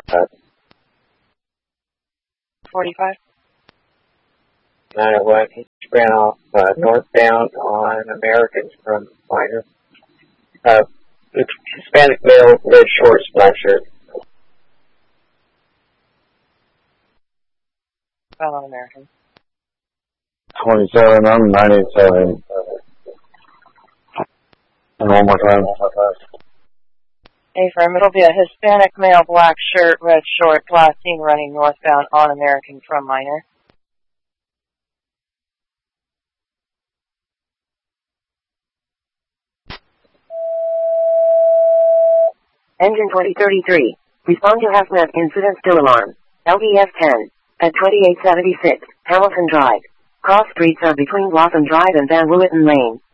45. 901, he ran off northbound on Americans from Minor. Hispanic male, red shorts, black shirt. Fellow American. 27, I'm 97. And one more time. Affirm, it'll be a Hispanic male, black shirt, red short, last seen running northbound on American from Minor. Engine 2033. Respond to hazmat incident still alarm. LBS 10. At 2876, Hamilton Drive. Cross streets are between Blossom Drive and Van Leeuwen Lane.